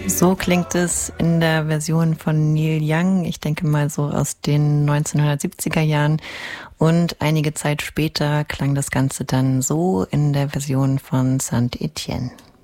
So klingt es in der Version von Neil Young, ich denke mal so aus den 1970er Jahren. Und einige Zeit später klang das Ganze dann so in der Version von Saint Etienne.